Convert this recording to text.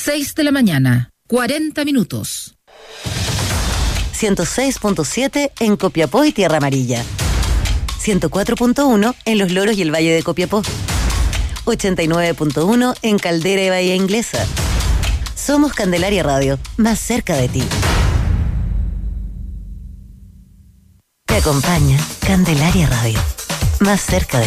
6 de la mañana, 40 minutos. 106.7 en Copiapó y Tierra Amarilla. 104.1 en Los Loros y el Valle de Copiapó. 89.1 en Caldera y Bahía Inglesa. Somos Candelaria Radio, más cerca de ti. Te acompaña Candelaria Radio, más cerca de ti.